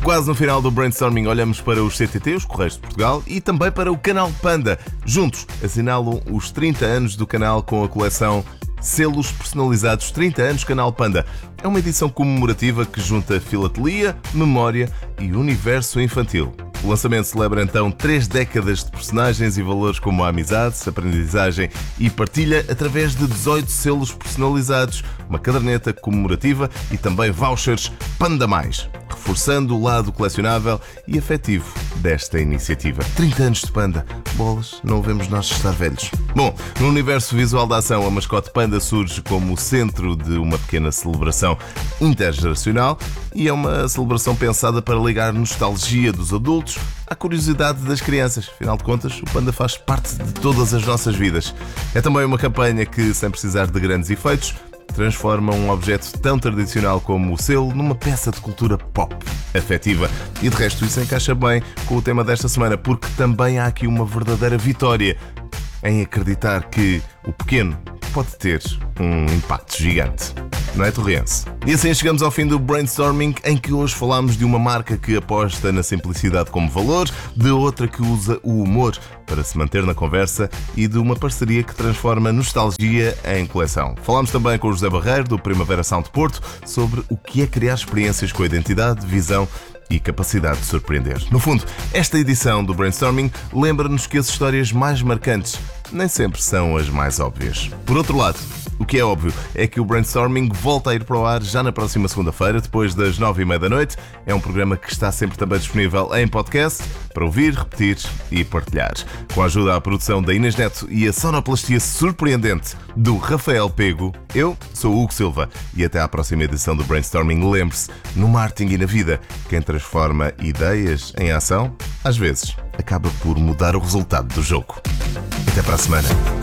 Quase no final do brainstorming olhamos para os CTT, os Correios de Portugal, e também para o canal Panda. Juntos assinalam os 30 anos do canal com a coleção Selos Personalizados 30 anos Canal Panda. É uma edição comemorativa que junta filatelia, memória e universo infantil. O lançamento celebra então 3 décadas de personagens e valores como a amizade, aprendizagem e partilha através de 18 selos personalizados, uma caderneta comemorativa e também vouchers Panda Mais, reforçando o lado colecionável e afetivo desta iniciativa. 30 anos de Panda. Bolas, não vemos nós estar velhos. Bom, no universo visual da ação, a mascote Panda surge como o centro de uma pequena celebração intergeracional e é uma celebração pensada para ligar nostalgia dos adultos à curiosidade das crianças. Afinal de contas, o Panda faz parte de todas as nossas vidas. É também uma campanha que, sem precisar de grandes efeitos, transforma um objeto tão tradicional como o selo numa peça de cultura pop afetiva. E de resto isso encaixa bem com o tema desta semana, porque também há aqui uma verdadeira vitória em acreditar que o pequeno pode ter um impacto gigante. Não é, Torrense? E assim chegamos ao fim do brainstorming, em que hoje falámos de uma marca que aposta na simplicidade como valor, de outra que usa o humor para se manter na conversa e de uma parceria que transforma nostalgia em coleção. Falámos também com o José Barreiro, do Primavera Sound Porto, sobre o que é criar experiências com identidade, visão e capacidade de surpreender. No fundo, esta edição do brainstorming lembra-nos que as histórias mais marcantes nem sempre são as mais óbvias. Por outro lado, o que é óbvio é que o brainstorming volta a ir para o ar já na próxima segunda-feira, depois das 9h30 da noite. É um programa que está sempre também disponível em podcast, para ouvir, repetir e partilhar. Com a ajuda à produção da Inês Neto e a sonoplastia surpreendente do Rafael Pego, eu sou o Hugo Silva e até à próxima edição do brainstorming. Lembre-se, no marketing e na vida, quem transforma ideias em ação, às vezes, acaba por mudar o resultado do jogo. Até para a semana.